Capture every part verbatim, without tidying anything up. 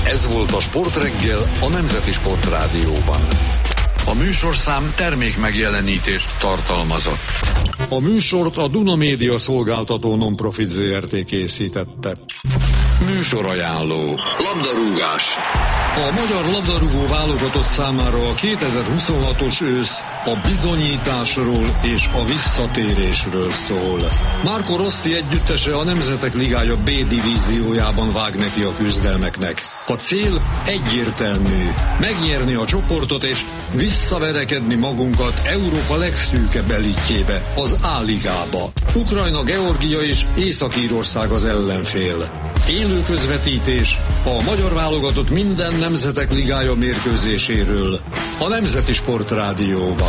Ez volt a Sportreggel a Nemzeti Sportrádióban. A műsorszám termék megjelenítést tartalmazott. A műsort a Duna Média Szolgáltató Non-Profit zé er té készítette. Műsorajánló. Labdarúgás. A magyar labdarúgó válogatott számára a kétezer-huszonhatos ősz a bizonyításról és a visszatérésről szól. Marco Rossi együttese a Nemzetek Ligája B divíziójában vág neki a küzdelmeknek. A cél egyértelmű: megnyerni a csoportot és visszaverekedni magunkat Európa legszűkebb elitjébe, az A-ligába. Ukrajna, Georgia és Észak-Írország az ellenfél. Élő közvetítés a magyar válogatott minden Nemzetek Ligája mérkőzéséről a Nemzeti Sportrádióban.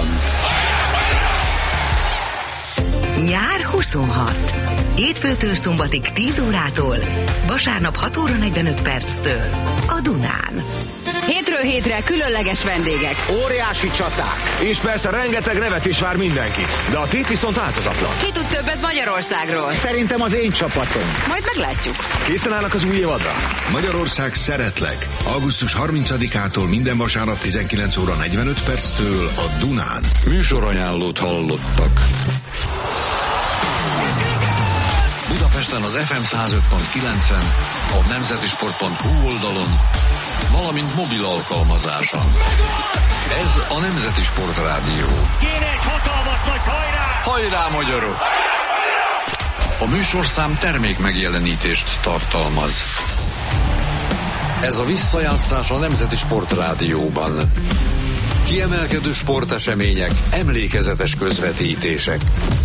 Nyár huszonhat. Hétfőtől szombatig tíz órától, vasárnap hat óra negyvenöt perctől a Dunán. Hétről hétre különleges vendégek. Óriási csaták. És persze rengeteg nevet is vár mindenkit. De a tét viszont változatlan. Ki tud többet Magyarországról? Szerintem az én csapatom. Majd meglátjuk. Készen állnak az új évadra? Magyarország szeretlek. augusztus harmincadikától minden vasárnap tizenkilenc óra negyvenöt perctől a Dunán. Műsorajánlót hallottak. Budapesten az ef em száz öt pont kilencen, a nemzetisport pont hu oldalon, valamint mobil alkalmazáson. Ez a Nemzeti Sportrádió. Kéne egy hatalmas nagy hajrá! Hajrá, magyarok! A műsorszám termék megjelenítést tartalmaz. Ez a visszajátszás a Nemzeti Sportrádióban. Kiemelkedő sportesemények, emlékezetes közvetítések.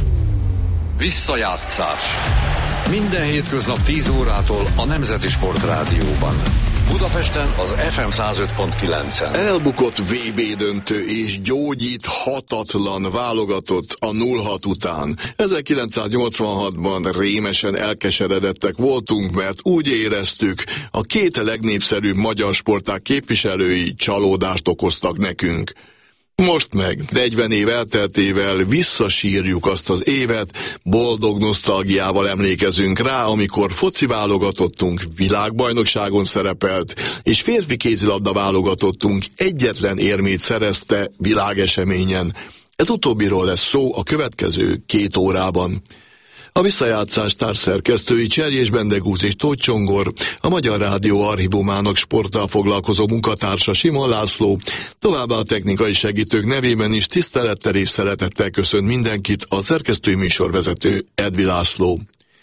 Visszajátszás. Minden hétköznap tíz órától a Nemzeti Sportrádióban. Budapesten az ef em száz öt pont kilencen. Elbukott vé bé döntő és gyógyít hatatlan válogatott a nulla hat után. ezerkilencszáznyolcvanhatban rémesen elkeseredettek voltunk, mert úgy éreztük, a két legnépszerűbb magyar sportág képviselői csalódást okoztak nekünk. Most meg, negyven év elteltével visszasírjuk azt az évet, boldog nosztalgiával emlékezünk rá, amikor foci válogatottunk világbajnokságon szerepelt, és férfi kézilabda válogatottunk egyetlen érmét szerezte világeseményen. Ez utóbbiról lesz szó a következő két órában. A visszajátszás társszerkesztői Cserjés Bendegúz és Tóth Csongor, a Magyar Rádió archívumának sporttal foglalkozó munkatársa Simon László, továbbá a technikai segítők nevében is tisztelettel és szeretettel köszönt mindenkit a szerkesztői műsorvezető Edvi László.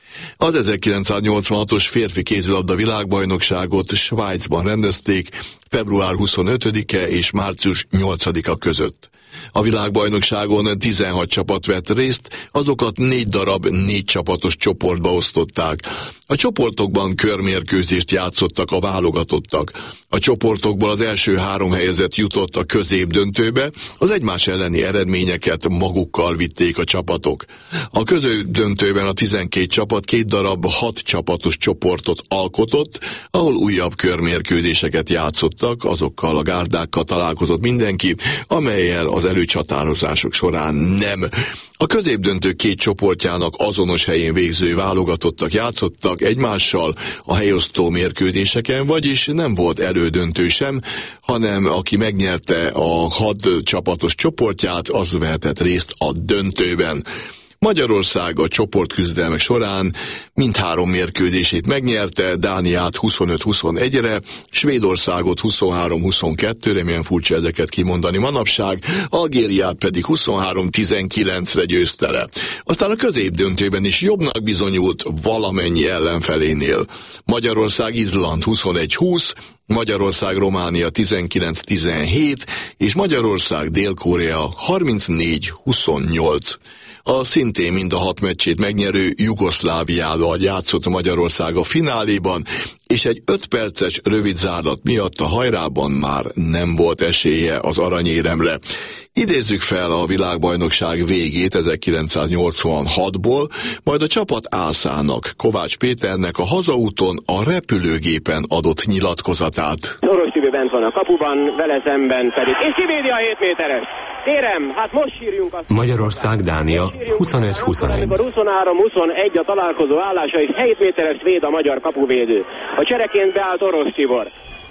Az ezerkilencszáznyolcvanhatos férfi kézilabda világbajnokságot Svájcban rendezték február huszonötödike és március nyolcadika között. A világbajnokságon tizenhat csapat vett részt, azokat négy darab négy csapatos csoportba osztották. A csoportokban körmérkőzést játszottak a válogatottak. A csoportokból az első három helyezett jutott a középdöntőbe, az egymás elleni eredményeket magukkal vitték a csapatok. A középdöntőben a tizenkét csapat két darab hat csapatos csoportot alkotott, ahol újabb körmérkőzéseket játszottak, azokkal a gárdákkal találkozott mindenki, amellyel az előcsatározások során nem. A középdöntő két csoportjának azonos helyén végző válogatottak játszottak egymással a helyosztó mérkőzéseken, vagyis nem volt elődöntő sem, hanem aki megnyerte a hat csapatos csoportját, az vehetett részt a döntőben. Magyarország a csoportküzdelmek során mindhárom mérkőzését megnyerte, Dániát huszonöt huszonegyre, Svédországot huszonhárom huszonkettőre, milyen furcsa ezeket kimondani manapság, Algériát pedig huszonhárom tizenkilencre győzte le. Aztán a középdöntőben is jobbnak bizonyult valamennyi ellenfelénél. Magyarország Izland huszonegy húsz, Magyarország Románia tizenkilenc tizenhét, és Magyarország Dél-Korea harmincnégy huszonnyolc. A szintén mind a hat meccsét megnyerő Jugoszláviával játszott Magyarország a fináléban, és egy öt perces rövid zárlat miatt a hajrában már nem volt esélye az aranyéremre. Idézzük fel a világbajnokság végét ezerkilencszáznyolcvanhatból, majd a csapat ászának, Kovács Péternek a hazaúton a repülőgépen adott nyilatkozatát. Orosz Tibő bent van a kapuban, vele szemben pedig, és kivédi a hét méteres. Kérem, hát most sírjunk azt. Magyarország, Dánia, huszonöt huszonegy. Amikor huszonhárom huszonegy a találkozó állása, és hét méteres véd a magyar kapuvédő. A csereként beállt Orosz Tibor.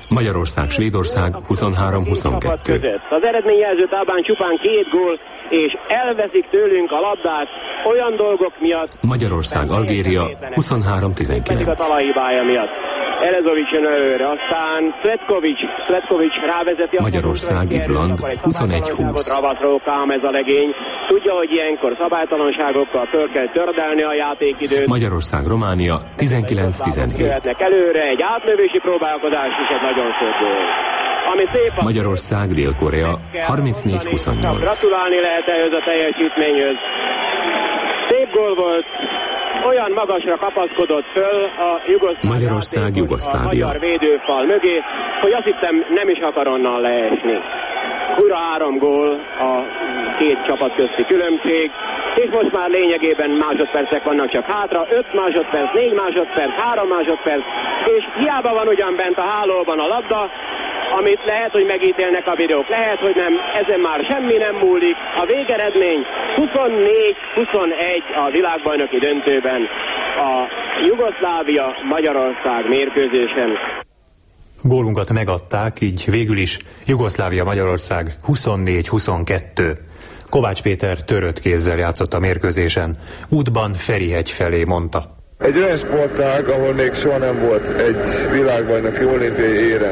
Magyarország, Svédország huszonhárom huszonkettő. Az eredményjelző táblán csupán két gól, és elveszik tőlünk a labdát olyan dolgok miatt. Magyarország, Algéria huszonhárom tizenkilenc. Pedig a talajhibája miatt. Elezovics jön előre, aztán Svetkovics, Svetkovics rávezeti a Magyarország, Izland huszonegy húsz. Ravaszrókám ez a legény. Tudja, hogy ilyenkor szabálytalanságokkal föl kell tördelni a játékidőt. Magyarország, Románia tizenkilenc tizenhét. Jöhetnek előre, egy átlövési próbálkozás is egy nagyon szép gól. Ami szép a... Magyarország, Dél-Korea harmincnégy huszonnyolc. Gratulálni lehet ehhez a teljesítményhöz. Szép gól volt. Olyan magasra kapaszkodott föl a jugoszláv Magyarország, Jugoszlávia. A magyar védőfal mögé, hogy azt hittem nem is akar onnan leesni. Újra három gól a két csapat közti különbség, és most már lényegében másodpercek vannak csak hátra, öt másodperc, négy másodperc, három másodperc, és hiába van ugyan bent a hálóban a labda, amit lehet, hogy megítélnek a videók, lehet, hogy nem, ezen már semmi nem múlik. A végeredmény huszonnégy huszonegy a világbajnoki döntőben a Jugoszlávia-Magyarország mérkőzésen. Gólunkat megadták, így végül is Jugoszlávia-Magyarország huszonnégy huszonkettő. Kovács Péter törött kézzel játszott a mérkőzésen. Útban Ferihegy felé mondta. Egy olyan sportág, ahol még soha nem volt egy világbajnoki olimpiai érem.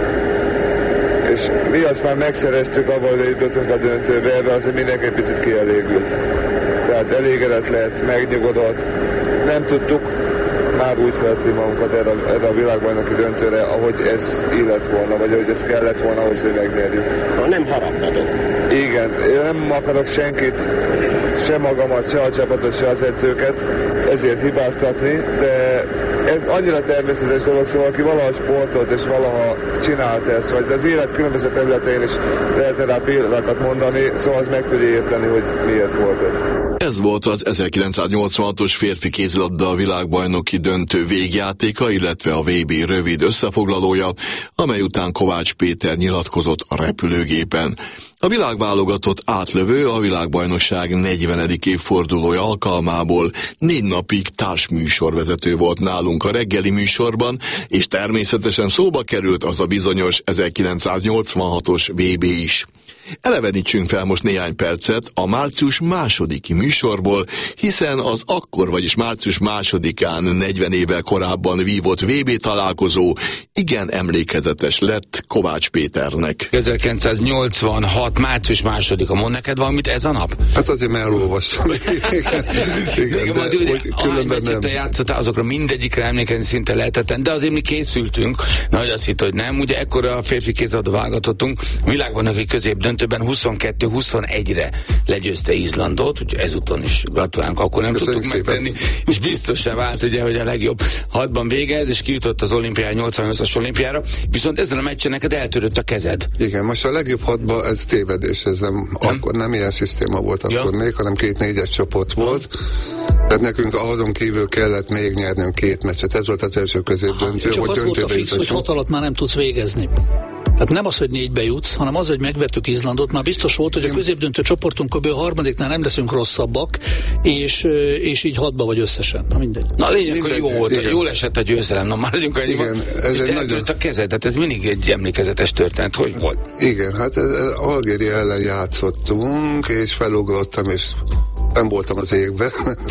És mi azt már megszereztük, abban, hogy jutottunk a döntőbe, ebben azért mindenki egy picit kielégült. Tehát elégedett lett, megnyugodott. Nem tudtuk már úgy felszíni magunkat erre, erre a világbajnoki döntőre, ahogy ez illet volna, vagy ahogy ez kellett volna ahhoz, hogy megnyerjük. Nem haraptatok. Igen, én nem akarok senkit, se magamat, se a csapatot, se az edzőket ezért hibáztatni, de ez annyira természetes dolog, szóval aki valaha sportolt és valaha csinált ezt, vagy az élet különböző területein is lehetne rá példákat mondani, szóval az meg tudja érteni, hogy miért volt ez. Ez volt az ezerkilencszáznyolcvanhatos férfi kézilabda világbajnoki döntő végjátéka, illetve a vé bé rövid összefoglalója, amely után Kovács Péter nyilatkozott a repülőgépen. A világválogatott átlövő a világbajnokság negyvenedik évfordulója alkalmából négy napig társműsorvezető volt nálunk a reggeli műsorban, és természetesen szóba került az a bizonyos ezerkilencszáznyolcvanhatos vé bé is. Elevenítsünk fel most néhány percet a március másodiki műsorból, hiszen az akkor, vagyis március másodikán negyven évvel korábban vívott vé bé találkozó igen emlékezetes lett Kovács Péternek. ezerkilencszáznyolcvanhat március másodika, mond neked valamit ez a nap? Hát azért már elolvassam. Igen, igen, igen, de, azért, hogy ahány meccset te játszottál, azokra mindegyikre emlékezni szinte lehetetlen, de azért mi készültünk, nagy azt hitt, hogy nem, ugye ekkora a férfi kézilabda válogatottunk, világban aki közép döntőben huszonkettő huszonegyre legyőzte Izlandot, úgyhogy ezúton is gratulálunk, akkor nem Köszönjük tudtuk szépen megtenni, és biztosan vált ugye, hogy a legjobb hatban végez, és kijutott az olimpiára, nyolcvannyolcas olimpiára, viszont ezen a meccsen neked eltörött a kezed. Igen, most a legjobb hatban ez tévedés, ez nem, nem? Akkor nem ilyen szisztéma volt akkor ja. még, hanem két négyes csoport volt. Tehát nekünk azon kívül kellett még nyernünk két meccset, ez volt az első középdöntő. Csak az volt a fix, hogy hat alatt már nem tudsz végezni. Tehát nem az, hogy négybe jutsz, hanem az, hogy megvettük Izlandot. Már biztos volt, hogy a középdöntő csoportunkból a harmadiknál nem leszünk rosszabbak, és, és így hatba vagy összesen. Na mindegy. Na lényeg, hogy jó volt, igen. Jól esett a győzelem. Na már legyünk annyiban, és te nagyon... a kezed, tehát ez mindig egy emlékezetes történet. Hogy volt? Igen, hát ez, ez Algéria ellen játszottunk, és felugrottam, és nem voltam az égbe,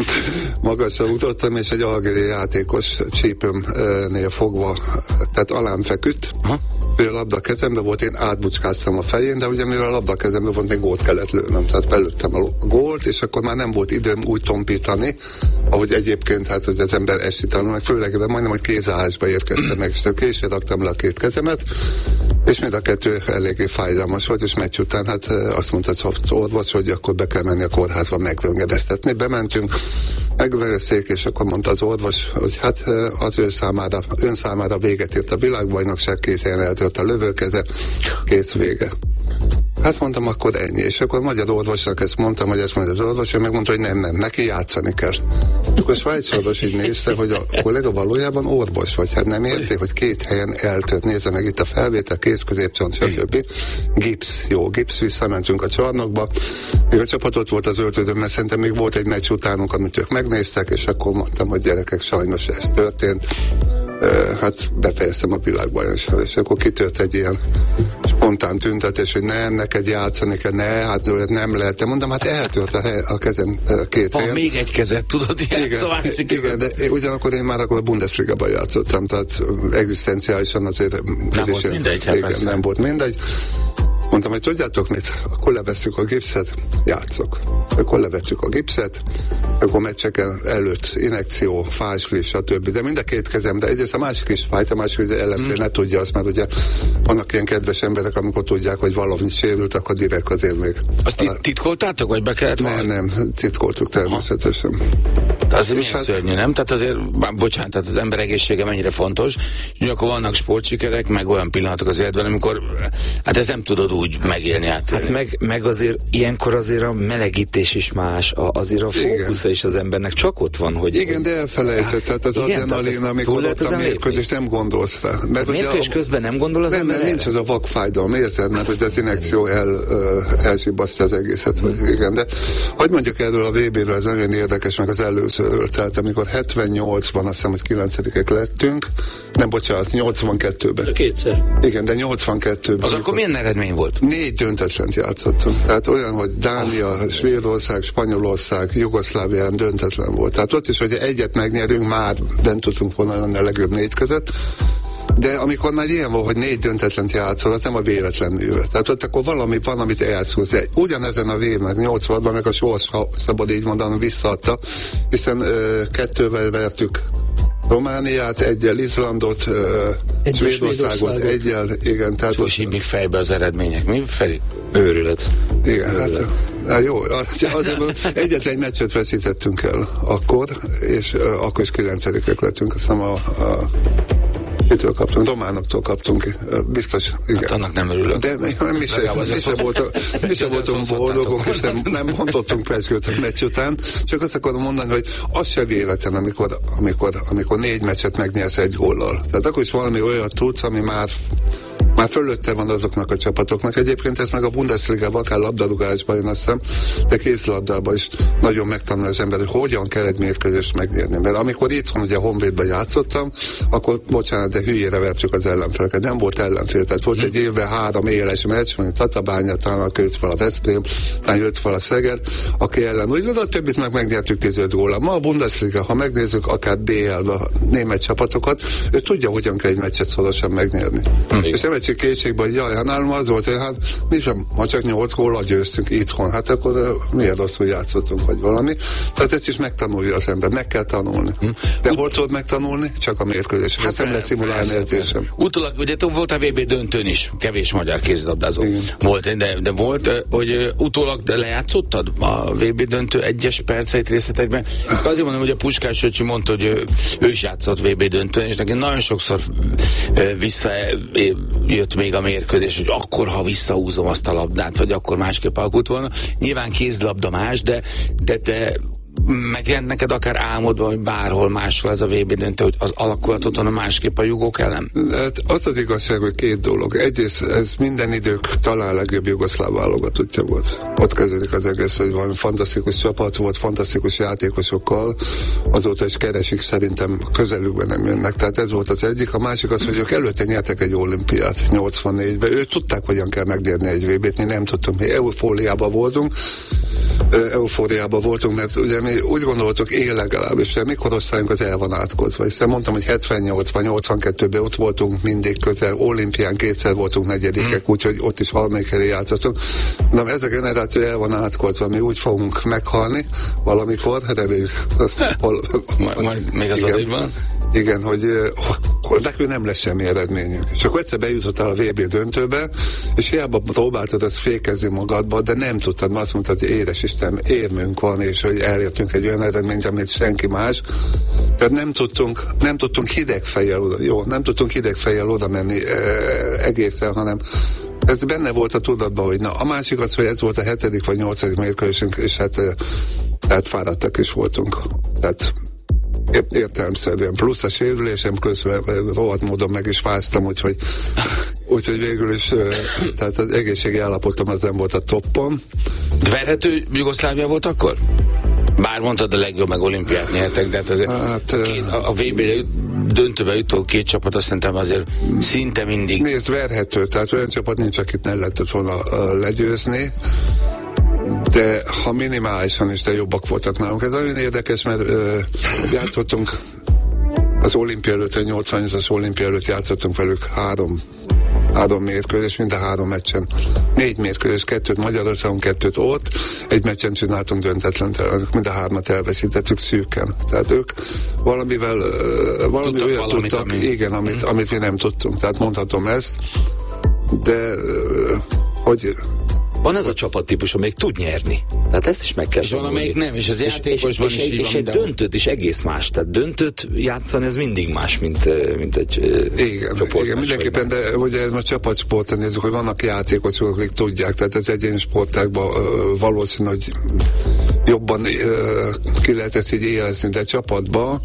magasra ugrottam, és egy algériai játékos csípőmnél fogva, tehát alám feküdt, ő a labda kezembe volt, én átbucskáztam a fején, de ugye mivel a labda kezembe volt, még gólt kellett lőnöm, tehát belőttem a gólt, és akkor már nem volt időm úgy tompítani, ahogy egyébként, hát hogy az ember esti tanul, meg főleg majdnem, hogy kézállásba érkeztem meg, és később raktam le a két kezemet, és mind a kettő eléggé fájdalmas volt, és meccs után hát azt mondta az orvos, hogy akkor be kell menni a kórházba megröntgeneztetni. Bementünk, megvereszték, és akkor mondta az orvos, hogy hát az ő számára, ön számára véget ért a világbajnokság, két helyen eltört a lövőkeze, kész vége. Hát mondtam, akkor ennyi. És akkor a magyar orvosnak ezt mondtam, hogy ezt mondja az orvos, ő megmondta, hogy nem, nem, neki játszani kell. Akkor a svájci orvos így nézte, hogy a kollega valójában orvos vagy. Hát nem érti, hogy két helyen eltört. Nézze meg itt a felvétel, kéz, középcsont, stb. Gipsz, jó, gipsz, visszamentünk a csarnokba. Még a csapatot volt az öltözőm, mert szerintem még volt egy meccs utánunk, amit ők megnéztek, és akkor mondtam, hogy gyerekek, sajnos ez történt. hát befejeztem a világbajnokságot, és akkor kitört egy ilyen spontán tüntetés, hogy nem, neked játszani kell, ne, hát nem lehet. De mondom, hát eltört a, hely, a kezem két Van helyen. még egy kezed, tudod, ilyen igen, szóval igen, de ugyanakkor én már akkor a Bundesligában játszottam, tehát egzisztenciálisan azért nem volt én, mindegy, igen, hát nem volt mindegy. Mondtam, hogy tudjátok mit? Akkor levesszük a gipszet, játszok. Akkor levettük a gipszet, akkor meccsek előtt injekció, fásli, stb. De mind a két kezem, de egyrészt a másik is fájt, a másik, hogy ellenfél mm. ne tudja azt, mert ugye vannak ilyen kedves emberek, amikor tudják, hogy valami sérült, akkor direkt azért még. Azt a... titkoltátok, vagy be kellett Nem, nem, titkoltuk természetesen. De azért milyen hát... szörnyű, nem? Tehát azért, bár, bocsánat, tehát az ember egészsége mennyire fontos, és akkor vannak sportsikerek, meg olyan pillanatok az életben, amikor hát ez nem tudod úgy megélni át. Hát meg, meg azért ilyenkor azért a melegítés is más, a, azért a fókusza is az embernek csak ott van, hogy... Igen, hogy... de elfelejtett, tehát az adrenalin, amikor ott a mérkőzés nem gondolsz rá. Mert a mérkőzés a... közben nem gondol az nem, ember nincs az a vakfájdalom, érzed, mert hogy az injekció el, elzsibasztja az egészet. Hmm. Vagy, igen, de hogy mondjuk erről a vé béről, ez nagyon érdekes, meg az előzőről, tehát amikor hetvennyolcban, azt hiszem, hogy kilencedikek lettünk, nem, bocsánat, nyolcvankettőben. Kétszer. Igen, de nyolcvankettőben. Az akkor milyen eredmény volt? Négy döntetlent játszottunk. Tehát olyan, hogy Dánia, Svédország, Spanyolország, Jugoszlávián döntetlen volt. Tehát ott is, hogy egyet megnyerünk, már bent tudtunk volna lenni a legjobb négy között. De amikor már ilyen volt, hogy négy döntetlent játszol, az nem a véletlenül. Tehát ott akkor valami van, amit elszúz. Ugyanezen a vévnek, nyolcvanban meg a sors, ha szabad így mondanom, visszaadta, hiszen ö, kettővel vertük Romániát, egyel Izlandot, uh, Svédországot, egyel, igen. Tehát és így még fejbe az eredmények. Mi? Feli? Őrület. Igen, Őrület. hát, hát jó, azért egyetlen egy meccset veszítettünk el akkor, és uh, akkor is kilencedikek lettünk, azt hiszem a, a kitől kaptunk, románoktól kaptunk, biztos, igen. Hát annak nem örülök. De nem, mi sem voltunk boldogok, és nem, nem mondottunk precskőt a meccs után, csak azt akarom mondani, hogy az se véletlen, amikor, amikor, amikor négy meccset megnyersz egy góllal. Tehát akkor is valami olyan tudsz, ami már már fölötte van azoknak a csapatoknak. Egyébként ez meg a Bundesligában, akár labdarúgásban, én azt hiszem, de kézlabdában is nagyon megtanul az ember, hogy hogyan kell egy mérkőzést megnyerni. Mert amikor itthon ugye Honvédben játszottam, akkor bocsánat, de hülyére vertük az ellenfeleket. Nem volt ellenfél, tehát volt egy évben három éles meccs, mondjuk Tatabánya, talán jött fel a Veszprém, talán jött fel a Szeged, aki ellen úgy, de a többit meg megnyertük tízöt góllal. Ma a Bundesliga, ha megnézzük akár bé el-be a német csapatokat, ő tudja, hogyan kell egy meccset szorosan megnyerni. Mm. És nem egy kétségben, hogy jaj, hát nálam az volt, hogy hát mi sem, ha csak nyolc góllal győztünk itthon, hát akkor miért rosszul játszottunk, vagy valami. Tehát ezt is megtanulja az ember, meg kell tanulni. Hm. De hol tudod megtanulni? Csak a mérkőzés. Hát nem lehet szimulálni edzésem. Utólag, ugye volt a vé bé döntőn is, kevés magyar kézilabdázó volt, de, de volt, hogy utólag de lejátszottad a vé bé döntő egyes perceit részletekben. Ezt azért mondom, hogy a Puskás öcsi mondta, hogy ő, ő is játszott vé bé döntőn, és neki nagyon sokszor visszajött még a mérkőzés, hogy akkor, ha visszahúzom azt a labdát, vagy akkor másképp alakult volna. Nyilván kézlabda más, de, de, de megjelent neked akár álmodva, hogy bárhol máshol ez a vé bé döntő, hogy az alakulatot a másképp a jugók ellen? Hát az az igazság, hogy két dolog. Egyrészt ez minden idők talán legjobb jugoszláv válogatottja volt. Ott kezdődik az egész, hogy van fantasztikus csapat volt, fantasztikus játékosokkal, azóta is keresik, szerintem közelükben nem jönnek. Tehát ez volt az egyik. A másik az, hogy ők előtte nyertek egy olimpiát nyolcvannégyben. Ők tudták, hogyan kell megnyerni egy vé bét, mi nem tudtunk. Mi eufóriában voltunk, eufóriában voltunk, mert ugye mi úgy gondoltuk, én legalábbis, hogy mi korosztályunk az el van átkozva. Hiszen mondtam, hogy hetvennyolcban, nyolcvankettőben ott voltunk mindig közel, olimpián kétszer voltunk negyedikek, mm. úgyhogy ott is harmadik helyre játszottunk. De ez a generáció el van átkozva, mi úgy fogunk meghalni valamikor, reméljük. majd, majd még az adékban? Igen, hogy, hogy nekünk nem lesz semmi eredményünk. És akkor egyszer bejutottál a vé bé döntőbe, és hiába próbáltad ezt fékezni magadba, de nem tudtad, mert azt mondtad, hogy édes Isten, érmünk van, és hogy elértünk egy olyan eredményt, amit senki más. Tehát nem tudtunk, nem tudtunk hideg fejjel oda, jó, nem tudtunk hideg fejjel oda menni e, egészen, hanem ez benne volt a tudatban, hogy na, a másik az, hogy ez volt a hetedik vagy nyolcadik mérkőzésünk, és hát, e, hát fáradtak is voltunk. Tehát értelemszerűen plusz a sérülésem, közben rohadt módon meg is fáztam, úgyhogy, úgyhogy végül is tehát az egészségi állapotom az nem volt a toppon. Verhető Jugoszlávia volt akkor? Bár mondtad, a legjobb, meg olimpiát nyertek, de hát azért hát, a, két, a, a vé bé döntőbe jutó két csapat, azt szerintem azért szinte mindig. Nézd, verhető, tehát olyan csapat nincs, akit nem lehetett volna uh, legyőzni, de ha minimálisan is, de jobbak voltak nálunk. Ez olyan érdekes, mert uh, játszottunk az olimpia előtt, nyolcvannyolcas olimpia előtt játszottunk velük három három mérkőzés, mind a három meccsen. Négy mérkőzés, kettőt Magyarországon, kettőt ott, egy meccsen csináltunk döntetlen, mind a hármat elveszítettük szűken. Tehát ők valamivel, valami tudtak olyat valamit, tudtak, ami... igen, amit, amit mi nem tudtunk. Tehát mondhatom ezt, de hogy... Van ez a csapattípus, amelyik tud nyerni. Tehát ezt is meg kell. És valamelyik nem, és az játékosban és, és, is és, és egy döntőt is egész más. Tehát döntőt játszani, ez mindig más, mint, mint egy igen, csoport. Igen, mindenképpen, de ugye most csapatsporton nézzük, hogy vannak játékosok, akik tudják, tehát az egyéni sportákban uh, valószínű, hogy jobban uh, ki lehet ezt így érezni, de csapatban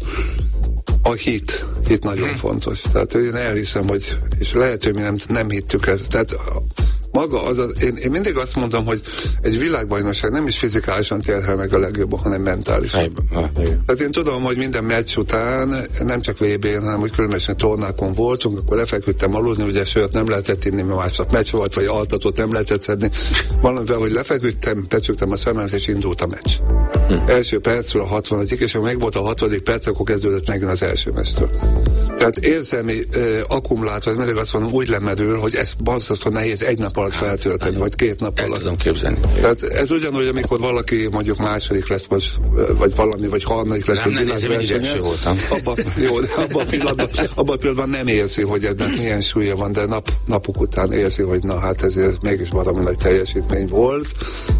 a hit, hit nagyon hmm. fontos. Tehát én elhiszem, hogy, és lehet, hogy mi nem, nem hittük ezt. Tehát maga az, az én, én mindig azt mondom, hogy egy világbajnokság nem is fizikálisan terhel meg a legjobban, hanem mentálisan. Tehát én tudom, hogy minden meccs után, nem csak vé bén, hanem hogy különböző tornákon voltunk, akkor lefeküdtem aludni, ugye sört nem lehetett inni, mert másnap meccs volt, vagy altatót nem lehetett szedni. Valamivel, hogy lefeküdtem, becsuktam a szememet, és indult a meccs. Hm. Első percről a hatvanadik, és ha meg volt a hatvadik perc, akkor kezdődött megint az első meccstől. Tehát érzelmi uh, akkumulátor, mindig azt mondom, úgy lemedül, hogy ez basszasztó nehéz egy nap alatt feltölteni, vagy két nap alatt. Tudom képzelni. Tehát ez ugyanúgy, amikor valaki mondjuk második lesz, vagy, vagy valami, vagy harmadik lesz nem, egy világversenyen. Abban, jó, de abban a pillanatban, abban a pillanatban nem érzi, hogy ennek milyen súlya van, de nap, napok után érzi, hogy na hát ez, ez mégis valami nagy teljesítmény volt.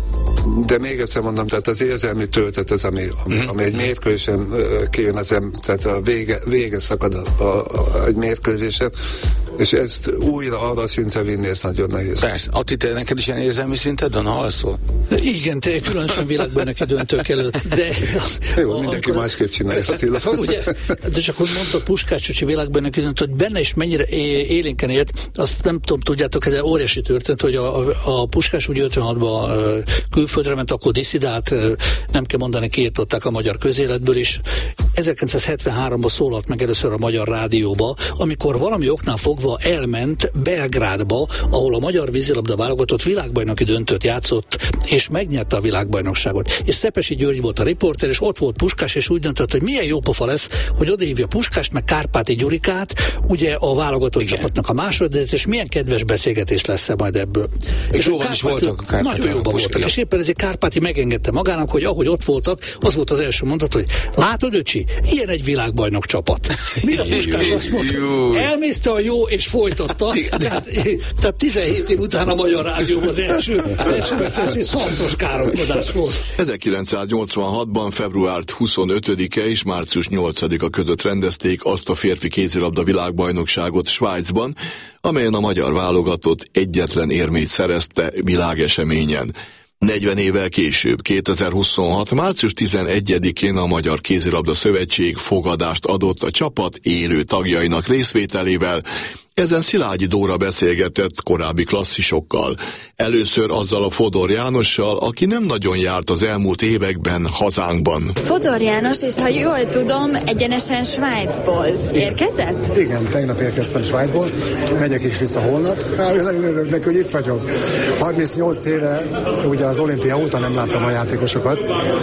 De még egyszer mondom, tehát az érzelmi töltet az, ami, ami, mm-hmm. ami egy mérkőzésen uh, kijön az em, tehát a vége, vége szakad a, a, a, egy mérkőzésen, és ezt újra arra a szintre vinni, ez nagyon nehéz. Persze. Atti, te neked is ilyen érzelmi szinted van, ha alszol? Igen, te különösen világbajnoki döntők előtt, de... Jó, a, mindenki amikor, másképp csinálja, Attila. Ugye, de csak hogy mondtad Puskás Csicsi világbajnoki döntő, hogy benne is mennyire élénken élt, azt nem tudom, tudjátok, de óriási történet, hogy a, a, a Puskás úgy ötvenhatban külföldre ment, akkor disszidált, nem kell mondani, kiirtották a magyar közéletből is. ezerkilencszázhetvenháromban szólalt meg először a Magyar Rádióba, amikor valami oknál fogva elment Belgrádba, ahol a magyar vízilabda válogatott világbajnoki döntőt játszott, és megnyerte a világbajnokságot. És Szepesi György volt a riporter, és ott volt Puskás, és úgy döntött, hogy milyen jó pofa lesz, hogy odahívja Puskást, meg Kárpáti Gyurikát, ugye a válogatott igen. csapatnak a második, és milyen kedves beszélgetés lesz majd ebből. És, és jóban is voltak a Kárpáti. Nagyon jóban voltak, és éppen ezért Kárpáti megengedte magának, hogy ahogy ott voltak, az volt az első mondat, hogy látod, öcsi, ilyen egy világbajnok csapat. Mire Puskás azt mondta? Elmészte a jó, és folytatta. Tehát, tehát tizenhét év után a Magyar Rádióban az első, első szantos káromkodás volt. ezerkilencszáznyolcvanhatban február huszonötödike és március nyolcadika között rendezték azt a férfi kézilabda világbajnokságot Svájcban, amelyen a magyar válogatott egyetlen érmét szerezte világeseményen. negyven évvel később, kétezer-huszonhat. március tizenegyedikén a Magyar Kézilabda Szövetség fogadást adott a csapat élő tagjainak részvételével. Ezen Szilágyi Dóra beszélgetett korábbi klasszisokkal. Először azzal a Fodor Jánossal, aki nem nagyon járt az elmúlt években hazánkban. Fodor János, és ha jól tudom, egyenesen Svájcból érkezett? Igen, tegnap érkeztem Svájcból, megyek is vissza holnap. Nagyon örülök neki, hogy itt vagyok. harmincnyolc éve, ugye az olimpia óta nem láttam a játékosokat,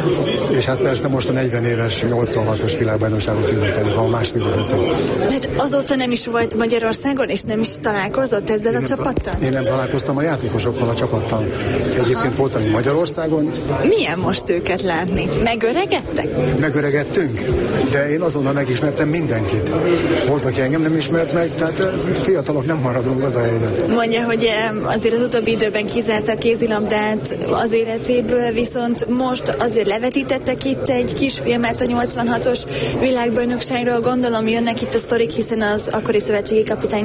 és hát persze most a negyven éves nyolcvanhatos világbajnokságot ünnepeljük, ahol második voltunk. Hát azóta nem is volt Magyarországon, és nem is találkozott ezzel én a csapattal? Én nem találkoztam a játékosokkal, a csapattal. Egyébként Aha. voltam Magyarországon. Milyen most őket látni? Megöregedtek? Megöregedtünk, de én azonnal megismertem mindenkit. Volt, aki engem nem ismert meg, tehát fiatalok nem maradunk, az a helyzet. Mondja, hogy azért az utóbbi időben kizárta a kézilabdát az életéből, viszont most azért levetítettek itt egy kisfilmet a nyolcvanhatos világbajnokságról. Gondolom jönnek itt a sztorik, hiszen az akkori szövetségi kapitány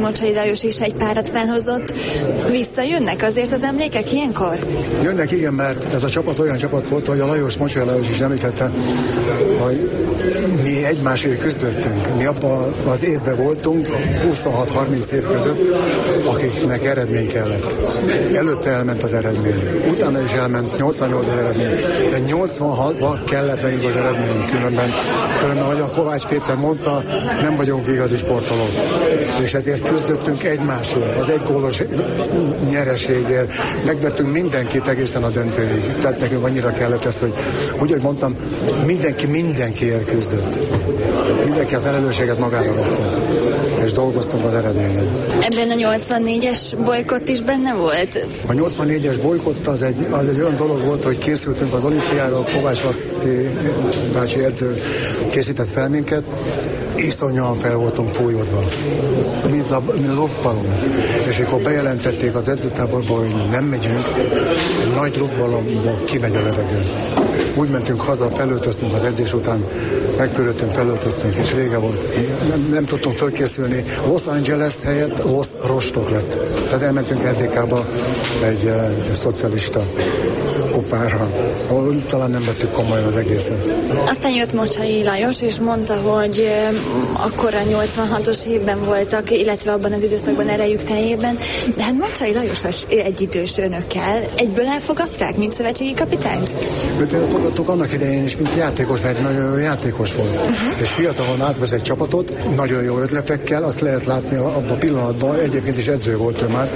Mocsai Lajos is egy párat felhozott. Visszajönnek azért az emlékek ilyenkor? Jönnek, igen, mert ez a csapat olyan csapat volt, hogy a Lajos, Mocsai Lajos is említette, hogy mi egymásért küzdöttünk. Mi abban az évben voltunk, huszonhat-harminc év között, akiknek eredmény kellett. Előtte elment az eredmény. Utána is elment nyolcvannyolcban az eredmény. De nyolcvanhatban kellett nekünk az eredmény. Különben, különben, ahogy a Kovács Péter mondta, nem vagyunk igazi sportolók. És ezért küzdöttünk egymásért. Az egy gólos nyereségért. Megvertünk mindenkit egészen a döntőig. Tehát nekünk annyira kellett ez, hogy úgy, hogy mondtam, mindenki mindenkiért küzdött. Mindenki a felelősséget magára vette. És dolgoztunk az eredményen. Ebben a nyolcvannégyes bolykott is benne volt? A nyolcvannégyes bolykott az egy, az egy olyan dolog volt, hogy készültünk az olimpiára, Kovács Laci bácsi edző készített fel minket, iszonyúan fel voltunk fújódva, mint a, mint a luftballon. És amikor bejelentették az edzőtáborból, hogy nem megyünk, egy nagy luftballonból kimegy a levegő. Úgy mentünk haza, felöltöztünk az edzés után, megfürödtünk, felöltöztünk, és vége volt. Nem, nem tudtunk fölkészülni. Los Angeles helyett Los Rostok lett. Tehát elmentünk er dé ká-ba egy uh, szocialista kupára, ahol talán nem vettük komolyan az egészet. Aztán jött Mocsai Lajos, és mondta, hogy uh, akkor a nyolcvanhatos évben voltak, illetve abban az időszakban erejük teljében, de hát Mocsai Lajos egy idős önökkel. Egyből elfogadták, mint szövetségi kapitányt? Őt elfogadtuk annak idején is, mint játékos, mert nagyon jó játékos volt. Uh-huh. És fiatalon átvesz egy csapatot, nagyon jó ötletekkel, azt lehet látni abban a pillanatban, egyébként is edző volt ő már,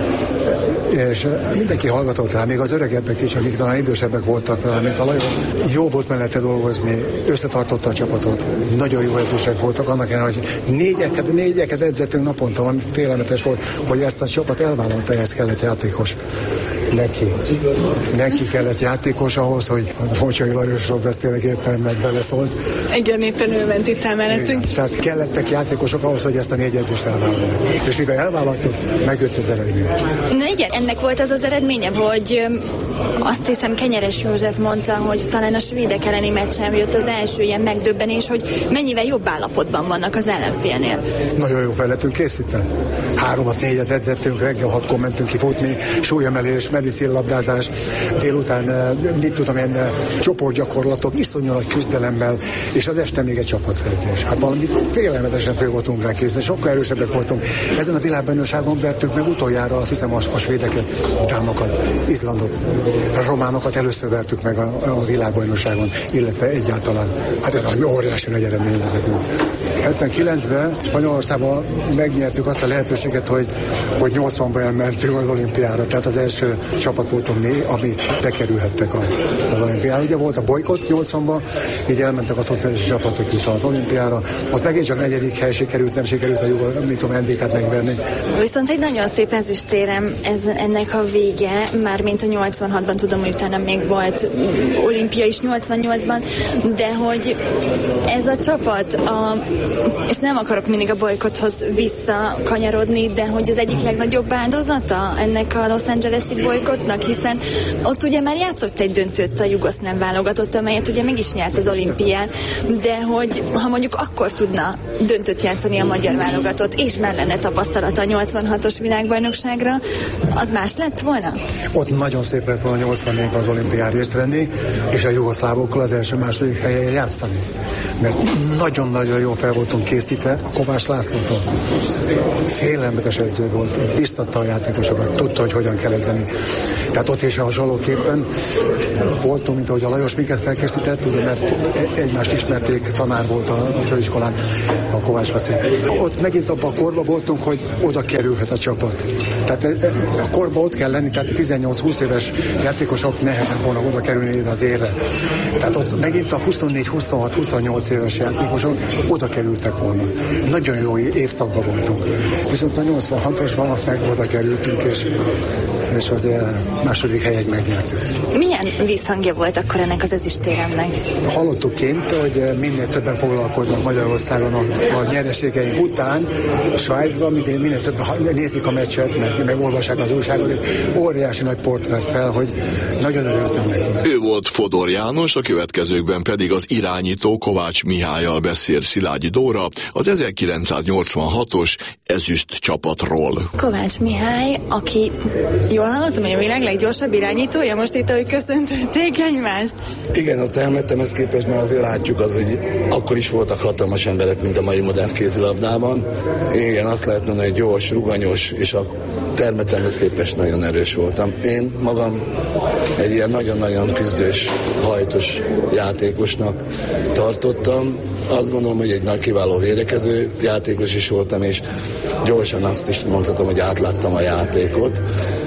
és mindenki hallgatott rá, még az öregebbek is, akik talán idősebbek voltak, mint a Lajos. Jó volt mellette dolgozni, összetartotta a csapatot, nagyon jó edzések voltak, annak ellenére, hogy négyeket, négyeket edzettünk naponta, ami félelmetes volt, hogy ezt a csapat elvállalta, ehhez kellett játékos. Neki. Neki kellett játékos ahhoz, hogy Mocsai Lajosról beszélek éppen, meg beleszólt. Igen, éppen ő ment itt el mellettünk. Tehát kellettek játékosok ahhoz, hogy ezt a négy edzést elvállalják. És mikor elvállaltuk, megjött az eredmény. Na igen, ennek volt az az eredménye, hogy azt hiszem Kenyeres József mondta, hogy talán a svédek elleni meccsen jött az első ilyen megdöbbenés, hogy mennyivel jobb állapotban vannak az ellenfélnél. Nagyon jó fel lettünk készítve. Háromat, négyet edzettünk, reggel hatkor mentünk kifutni, súlyemelés, medicínlabdázás, délután, mit tudom én, csoportgyakorlatok, iszonyú nagy küzdelemmel, és az este még egy csapatedzés. Hát valami félelmetesen föl voltunk rá készíteni, sokkal erősebbek voltunk. Ezen a világbajnokságon vertük meg utoljára, azt hiszem, a, a svédeket, dánokat, Izlandot, a románokat először vertük meg a, a világbajnokságon, illetve egyáltalán. Hát ez egy óriási nagy eredmény nekünk. hetvenkilencben Spanyolországban megnyertük azt a lehetőséget, hogy, hogy nyolcvanban elmentünk az olimpiára, tehát az első csapat voltunk mi, amik bekerülhettek az olimpiára. Ugye volt a bolykott nyolcvanban, így elmentek a szociális csapatok is az olimpiára, ott megint csak negyedik hely sikerült, nem sikerült a Jugo, mit tudom, en dé ká-t megverni. Viszont egy nagyon szép ezüstérem ez, ennek a vége, már mint a nyolcvanhatban, tudom, hogy utána még volt olimpia is nyolcvannyolcban, de hogy ez a csapat, a, és nem akarok mindig a bolykotthoz visszakanyarodni, de hogy az egyik legnagyobb áldozata ennek a Los Angeles-i bolykottnak, hiszen ott ugye már játszott egy döntőt a jugoszláv válogatott, amelyet ugye meg is nyert az olimpián, de hogy ha mondjuk akkor tudna döntőt játszani a magyar válogatott, és már lenne tapasztalata a nyolcvanhatos világbajnokságra, az más lett volna? Ott nagyon szép lett volna nyolcvannégyben az olimpián részt venni, és a jugoszlávokkal az első-második helyen játszani. Mert nagyon-nagyon jól fel voltunk készítve a Kovács Lászlótól. Félelmetes edző volt, biztatta a játékosokat, tudta, hogy hogyan kell edzeni. Tehát ott is hasonlóképpen voltunk, mint ahogy a Lajos minket felkészített, ugye, mert egymást ismerték, tanár volt a, a főiskolán, a Kovács Laci. Ott megint abban a korban voltunk, hogy oda kerülhet a csapat. Tehát a korban ott kell lenni, tehát tizennyolc-húsz éves játékosok nehezen volna oda kerülni ide az érre. Tehát ott megint a huszonnégy, huszonhat, huszonnyolc éves játékosok oda kerültek volna. Nagyon jó évszakban voltunk. Viszont a nyolcvanhatosban meg oda kerültünk, és és azért második helyet megnyertük. Milyen visszhangja volt akkor ennek az ezüstéremnek? Hallottuk kint, hogy minél többen foglalkoznak Magyarországon a, a nyereségeink után, Svájcban minél, minél többen nézik a meccset, meg, meg olvassák az újságot, óriási nagy port vett fel, hogy nagyon örültünk neki. Ő volt Fodor János, a következőkben pedig az irányító Kovács Mihályal beszél Szilágyi Dóra az ezerkilencszáznyolcvanhatos ezüst csapatról. Kovács Mihály, aki jól hallottam, hogy a világ leggyorsabb irányítója, most itt, ahogy köszöntötték egymást. Igen, ott elmettem ezt képest, mert azért látjuk az, hogy akkor is voltak hatalmas emberek, mint a mai modern kézilabdában. Igen, azt lehet mondani, hogy gyors, ruganyos, és a termetemhez képest nagyon erős voltam. Én magam egy ilyen nagyon-nagyon küzdős, hajtos játékosnak tartottam. Azt gondolom, hogy egy nagy kiváló védekező játékos is voltam, és gyorsan azt is mondhatom, hogy átláttam a játékot.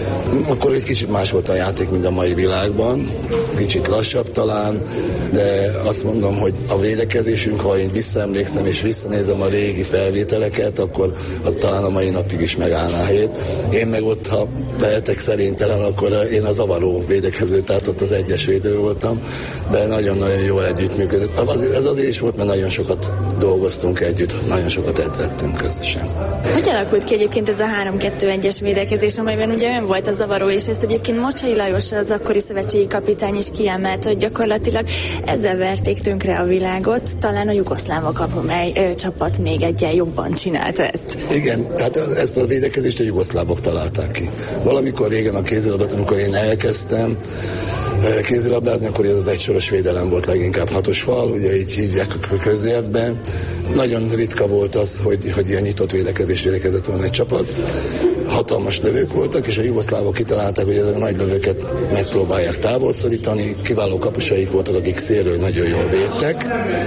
Akkor egy kicsit más volt a játék, mint a mai világban, kicsit lassabb talán, de azt mondom, hogy a védekezésünk, ha én visszaemlékszem és visszanézem a régi felvételeket, akkor az talán a mai napig is megállná a helyét. Én meg ott, ha lehetek szerénytelen, akkor én a zavaró védekező, tehát ott az egyes védő voltam, de nagyon-nagyon jól együttműködött. Ez azért is volt, mert nagyon sokat dolgoztunk együtt, nagyon sokat edzettünk közösen. Hogy alakult ki egyébként ez a három kettő egyes védekezés, amelyben ugye ön volt az zavaró, és ezt egyébként Mocsai Lajos, az akkori szövetségi kapitány is kiemelt, hogy gyakorlatilag ezzel verték tönkre a világot, talán a jugoszlávok, amely ö, csapat még egyen jobban csinálta ezt. Igen, tehát ezt a védekezést a jugoszlávok találták ki. Valamikor régen a kézilabdát, amikor én elkezdtem kézilabdázni, akkor ez az egysoros védelem volt, leginkább hatos fal, ugye így hívják a köznyelvben. Nagyon ritka volt az, hogy, hogy ilyen nyitott védekezés védekezett volna egy csapat. Hatalmas lövők voltak, és a jugoszlávok kitalálták, hogy ezek a nagy lövőket megpróbálják távolszorítani. Kiváló kapusaik voltak, akik szélről nagyon jól védtek,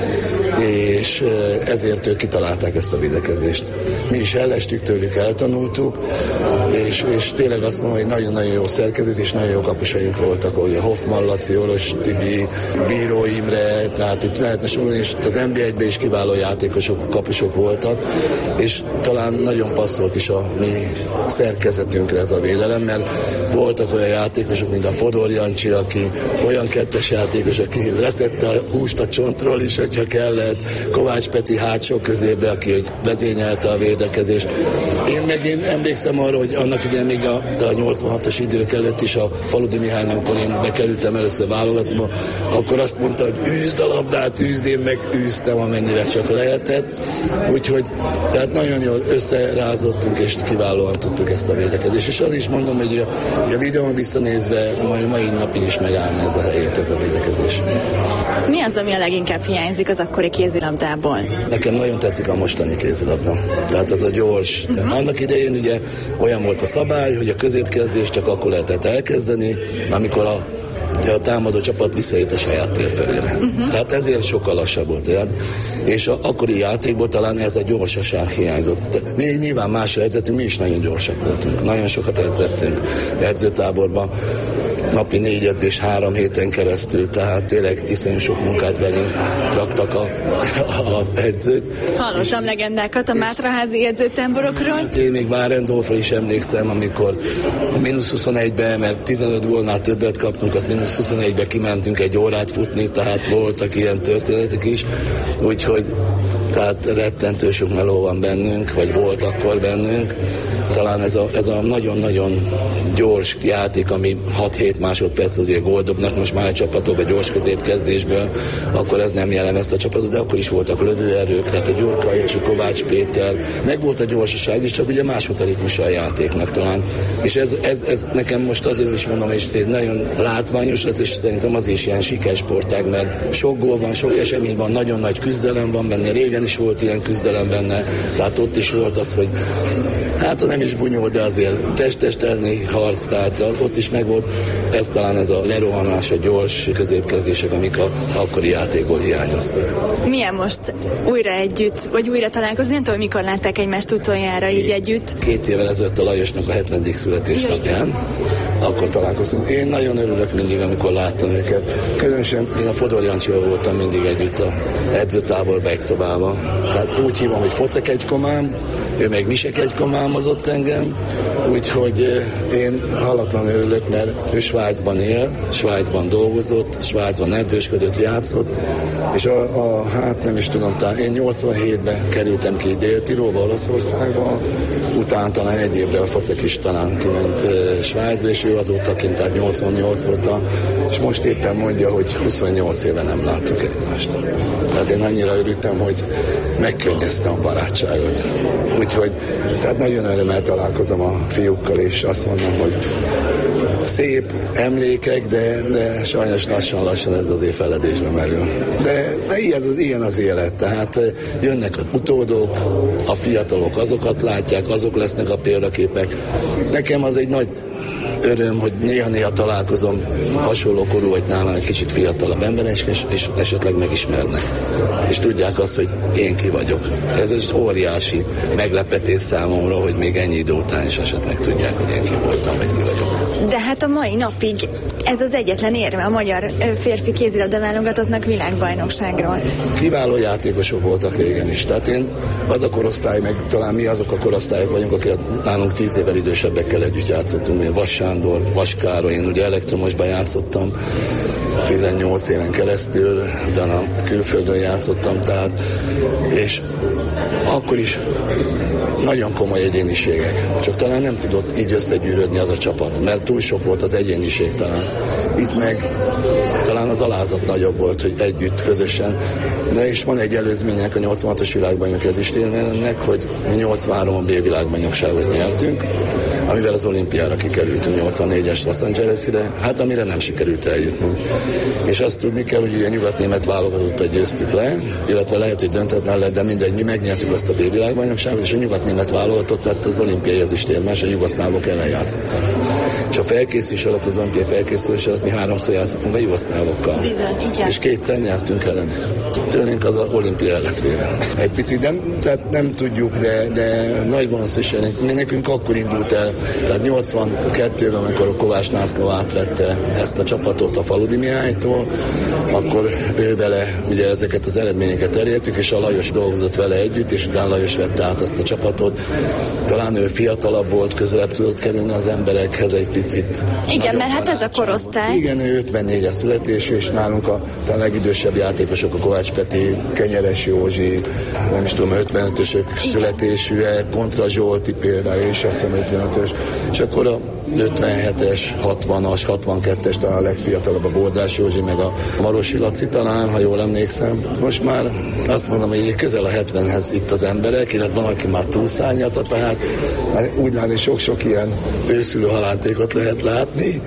és ezért ők kitalálták ezt a védekezést. Mi is ellestük tőlük, eltanultuk, és, és tényleg azt mondom, hogy nagyon-nagyon jó szerkezet, és nagyon jó kapusaink voltak, ahogy a Hoffman, Laci, Oros Tibi, Bíró Imre, tehát itt lehetne sorolni, és az en bé egyben is kiváló játékosok, kapusok voltak, és talán nagyon passzolt is a mi szerkezetünkre ez a védelem, mert voltak olyan játékosok, mint a Fodor Jancsi, aki olyan kettes játékos, aki leszette a húst a csontról is, hogyha kellett, Kovács Peti hátsó közébe, aki hogy vezényelte a védekezést. Én meg én emlékszem arra, hogy annak idején még a, a nyolcvanhatos idők előtt is a Faludi Mihály, amikor én bekerültem először válogatba, akkor azt mondta, hogy űzd a labdát, űzd, én meg űztem, amennyire csak lehetett. Úgyhogy tehát nagyon jól összerázottunk, és kiválóan tudtuk ezt a védekezést. És az is mondom, hogy a, a videón visszanézve majd mai napig is megállna ez a helyét, ez a védekezés. Mi az, ami a leginkább hiányzik az akkori kézilabdából? Nekem nagyon tetszik a mostani kézilabda. Tehát az a gyors. Uh-huh. Annak idején ugye olyan volt a szabály, hogy a középkezdést csak akkor lehetett elkezdeni, amikor a a támadó csapat visszaért a saját tér felére. Uh-huh. Tehát ezért sokkal lassabb volt. Tehát, és a akkori játékból talán ez a gyorsaság hiányzott. Mi nyilván másra edzettünk, mi is nagyon gyorsak voltunk. Nagyon sokat edzettünk edzőtáborban. Napi négy edzés három héten keresztül, tehát tényleg iszonyú sok munkát belünk raktak a, a, a edzők. Hallottam és, legendákat a Mátraházi edzőtáborokról. Én még Várendorfra is emlékszem, amikor a mínusz huszonegybe, mert tizenöt gólnál többet kaptunk, az mínusz huszonegybe kimentünk egy órát futni, tehát voltak ilyen történetek is, úgyhogy tehát rettentő sok meló van bennünk, vagy volt akkor bennünk. Talán ez a, ez a nagyon-nagyon gyors játék, ami hat-hét másodperc, ugye góldobnak most már egy csapatokba gyors középkezdésből, akkor ez nem jellemezte a csapatot, de akkor is voltak lövőerők, tehát a Gyurka és a Kovács Péter, meg volt a gyorsaság is, csak ugye más volt a ritmusa a játéknak talán. És ez, ez, ez nekem most azért is mondom, és ez nagyon látványos, és szerintem az is ilyen sikersportág, mert sok gól van, sok esemény van, nagyon nagy küzdelem van benne, régen is volt ilyen küzdelem benne, tehát ott is volt az, hogy hát nem is bunyó, de azért test-testelni harc, tehát ott is megvolt. Ez talán ez a lerohanás, a gyors középkezdések, amik a akkori játékból hiányoztak. Milyen most újra együtt, vagy újra találkozni? Nem tudom, mikor látták egymást utoljára így együtt? Két évvel ezelőtt a Lajosnak a hetvenedik születésnapján. Akkor találkoztunk. Én nagyon örülök mindig, amikor láttam őket. Különösen én a Fodor Jancsival voltam mindig együtt a edzőtáborban, egy szobában. Tehát úgy hívom, hogy Focek egykomám, ő meg Misekegykom álmozott engem, úgyhogy én hallatlan örülök, mert ő Svájcban él, Svájcban dolgozott, Svájcban edzősködött, játszott, és a, a hát nem is tudom, talán én nyolcvanhétben kerültem ki Dél-Tirolba, Olaszországba, utána talán egy évre a Facek is talán kiment e, Svájcba, és ő azóta kint, tehát nyolcvannyolc óta, és most éppen mondja, hogy huszonnyolc éve nem láttuk egymást. Tehát én annyira örültem, hogy megkönnyeztem a barátságot. Úgyhogy, tehát nagyon örömmel találkozom a fiúkkal, és azt mondom, hogy szép emlékek, de, de sajnos lassan-lassan ez azért feledésbe merül. De, de ilyen, az, ilyen az élet, tehát jönnek a utódok, a fiatalok azokat látják, azok lesznek a példaképek. Nekem az egy nagy öröm, hogy néha-néha találkozom hasonló korú, vagy nálam egy kicsit fiatalabb emberek, és, és esetleg megismernek. És tudják azt, hogy én ki vagyok. Ez egy óriási meglepetés számomra, hogy még ennyi idő után is esetleg tudják, hogy én ki voltam, vagy ki vagyok. De hát a mai napig ez az egyetlen érve a magyar férfi kézilabda válogatottnak világbajnokságról. Kiváló játékosok voltak régen is. Tehát én az a korosztály, meg talán mi azok a korosztályok vagyunk, akik nálunk tíz évvel idősebbekkel együtt játszottunk. Én Vas Sándor, Vas Károly, én ugye elektromosban játszottam tizennyolc éven keresztül, utána külföldön játszottam, tehát, és akkor is nagyon komoly egyéniségek. Csak talán nem tudott így összegyűrődni az a csapat, mert túl sok volt az egyéniség talán. Itt meg talán az alázat nagyobb volt, hogy együtt, közösen. De és van egy előzmények a nyolcvanhatos világbajnok ezüstérmének, hogy mi nyolcvanhárom B világbajnokságot nyertünk, amivel az olimpiára kikerültünk nyolcvannégyes Los Angeles-ire, hát amire nem sikerült eljutnunk. És azt tudni kell, hogy ugye nyugat-német válogatottat győztük le, illetve lehet, hogy döntetlen lett, de mindegy, mi megnyertük azt a B világbajnokságot, és a nyugat-német válogatott lett az olimpiai ezüstérmes, a jugoszlávok ellen játszottak. És a felkészülés alatt, az olimpiai felkészülés alatt mi háromszor játszottunk a jugoszlávokkal. Bizony, és kétszer nyertünk ellenük. Tőlünk az a olimpia el lett véve. Egy picit nem, tehát nem tudjuk, de, de nagy valószínűség, mi nekünk akkor indult el, tehát nyolcvankettőben, amikor a Kovács László átvette ezt a csapatot a Faludi Mihálytól, akkor ő vele ugye ezeket az eredményeket elértük, és a Lajos dolgozott vele együtt, és utána Lajos vette át ezt a csapatot. Talán ő fiatalabb volt, közelebb tudott kerülni az emberekhez egy picit. Igen, mert hát ez a korosztály. Igen, ő ötvennégyes születésű, és nálunk a, a legidősebb játékosok, a Kovács Peti, Kenyeres Józsi, nem is tudom, ötvenötösök születésűek, Kontra Zsolti például, és azt hiszem ötvenötös, és akkor a ötvenhetes, hatvanas, hatvankettes, talán a legfiatalabb a Bordás Józsi, meg a Marosi Laci talán, ha jól emlékszem. Most már azt mondom, hogy közel a hetvenhez itt az emberek, illetve van, aki már túlszárnyalta, tehát úgy látni sok-sok ilyen őszülő halántékot lehet látni,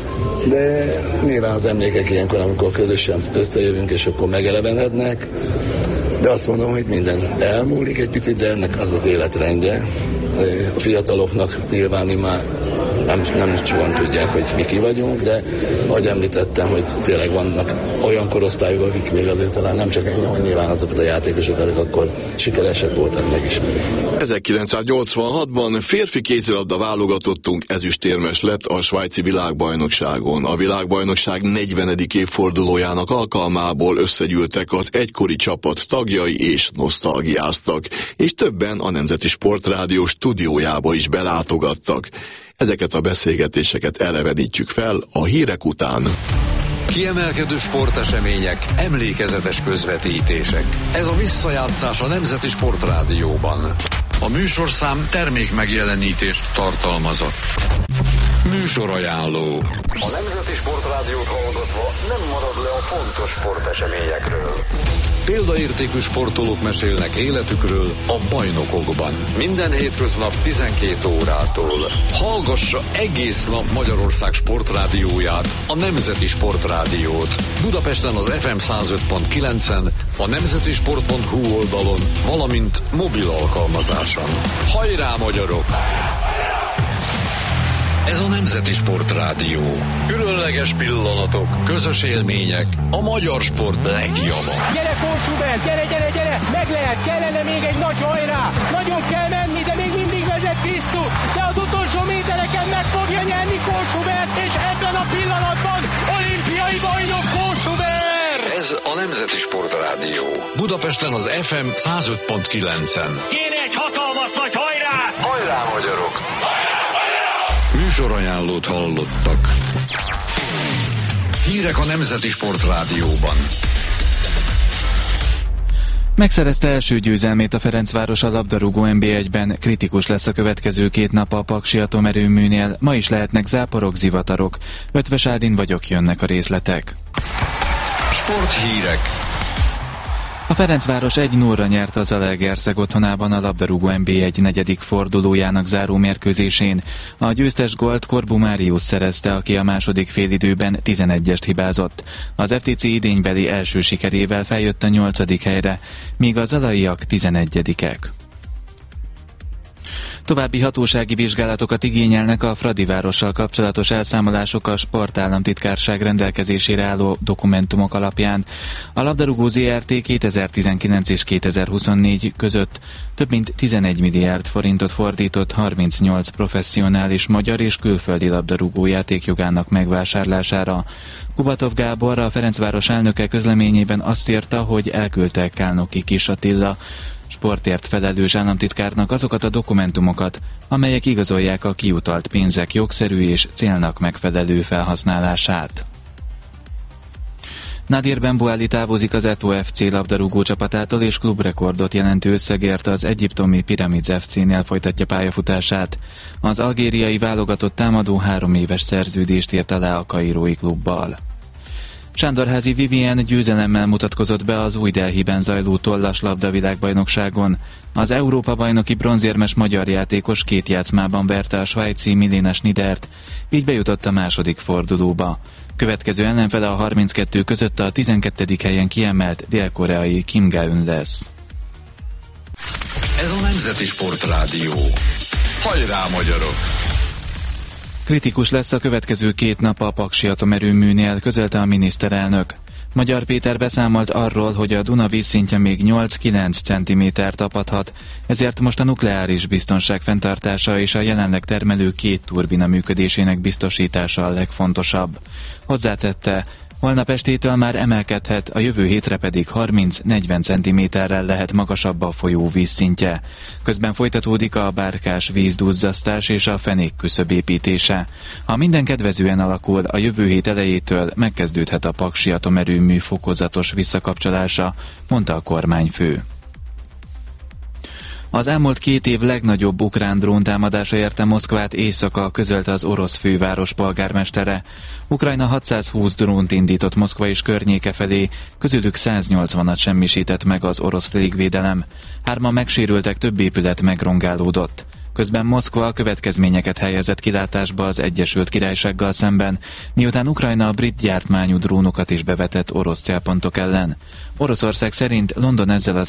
de nyilván az emlékek ilyenkor, amikor közösen összejövünk, és akkor megelevenednek, de azt mondom, hogy minden elmúlik egy picit, de ennek az az életrendje. A fiataloknak nyilván már nem, nem is sokan tudják, hogy mi ki vagyunk, de ahogy említettem, hogy tényleg vannak olyan korosztályok, akik még azért talán nem csak ennyi, hogy nyilván azokat a játékosokat, akik akkor sikeresek voltak, megismerik. ezerkilencszáznyolcvanhatban férfi kézilabda válogatottunk ezüstérmes lett a svájci világbajnokságon. A világbajnokság negyvenedik évfordulójának alkalmából összegyűltek az egykori csapat tagjai és nosztalgiáztak, és többen a Nemzeti Sportrádió stúdiójába is belátogattak. Ezeket a beszélgetéseket elevenítjük fel a hírek után. Kiemelkedő sportesemények, emlékezetes közvetítések. Ez a visszajátszás a Nemzeti Sportrádióban. A műsorszám termék megjelenítést tartalmazott. Műsorajánló. A Nemzeti Sportrádiót hallgatva nem marad le a fontos sporteseményekről. Példaértékű sportolók mesélnek életükről a bajnokokban. Minden hétköznap tizenkét órától. Hallgassa egész nap Magyarország sportrádióját, a Nemzeti Sportrádiót. Budapesten az ef em száz öt pont kilencen, a nemzetisport pont hu oldalon, valamint mobil alkalmazáson. Hajrá, magyarok! Ez a Nemzeti Sportrádió. Különleges pillanatok, közös élmények, a magyar sport legjava. Gyere, Kósubert, gyere, gyere, gyere! Meg lehet, kellene még egy nagy hajrá! Nagyon kell menni, de még mindig vezet Krisztus! De az utolsó métereken meg fogja nyerni Kósubert, és ebben a pillanatban olimpiai bajnok Kósubert! Ez a Nemzeti Sportrádió. Budapesten az ef em száz öt pont kilencen. Kéne egy hatalmas nagy hajrá! Hajrá, magyarok! Műsorajánlót hallottak. Hírek a Nemzeti Sportrádióban. Megszerezte első győzelmét a Ferencváros a labdarúgó en bé egyben, kritikus lesz a következő két nap a Paksi atomerőműnél, ma is lehetnek záporok, zivatarok. Ötvös Ádin vagyok, jönnek a részletek. Sporthírek. A Ferencváros egy nullra nyert az Zalaegerszeg otthonában a labdarúgó en bé egy negyedik fordulójának záró mérkőzésén. A győztes gólt Korbu Máriusz szerezte, aki a második félidőben tizenegyest hibázott. Az ef té cé idénybeli első sikerével feljött a nyolcadik helyre, míg a zalaiak tizenegyedikek. További hatósági vizsgálatokat igényelnek a Fradivárossal kapcsolatos elszámolások a Sportállamtitkárság rendelkezésére álló dokumentumok alapján. A labdarúgó zé er té kétezer-tizenkilenc és kétezer-huszonnégy között több mint tizenegy milliárd forintot fordított harmincnyolc professzionális magyar és külföldi labdarúgó játékjogának megvásárlására. Kubatov Gábor, a Ferencváros elnöke közleményében azt írta, hogy elküldte Kálnoki Kis Attila sportért felelős államtitkárnak azokat a dokumentumokat, amelyek igazolják a kiutalt pénzek jogszerű és célnak megfelelő felhasználását. Nadir Benbouali távozik az Eto ef cé labdarúgó csapatától, és klubrekordot jelentő összegért az egyiptomi Pyramids ef cénél folytatja pályafutását. Az algériai válogatott támadó három éves szerződést írt alá a kairói klubbal. Sándorházi Vivien győzelemmel mutatkozott be az Új Delhiben zajló tollas labdavilágbajnokságon. Az Európa-bajnoki bronzérmes magyar játékos két játszmában verte a svájci Milena Schnidert, így bejutott a második fordulóba. Következő ellenfele a harminckettő között a tizenkettedik helyen kiemelt dél-koreai Kim Ga-eun lesz. Ez a Nemzeti Sportrádió. Hajrá, magyarok! Kritikus lesz a következő két nap a Paksi atomerőműnél, közölte a miniszterelnök. Magyar Péter beszámolt arról, hogy a Duna vízszintje még nyolc-kilenc centiméter tapadhat, ezért most a nukleáris biztonság fenntartása és a jelenleg termelő két turbina működésének biztosítása a legfontosabb. Hozzátette, holnap estétől már emelkedhet, a jövő hétre pedig harminc-negyven centiméterrel lehet magasabb a folyó vízszintje. Közben folytatódik a bárkás vízdúzzasztás és a fenék küszöb építése. Ha minden kedvezően alakul, a jövő hét elejétől megkezdődhet a Paksi atomerőmű fokozatos visszakapcsolása, mondta a kormányfő. Az elmúlt két év legnagyobb ukrán dróntámadása érte Moszkvát éjszaka, közölte az orosz főváros polgármestere. Ukrajna hatszázhúsz drónt indított Moszkva és környéke felé, közülük száznyolcvanat semmisített meg az orosz légvédelem. Hárman megsérültek, több épület megrongálódott. Közben Moszkva következményeket helyezett kilátásba az Egyesült Királysággal szemben, miután Ukrajna a brit gyártmányú drónokat is bevetett orosz célpontok ellen. Oroszország szerint London ezzel az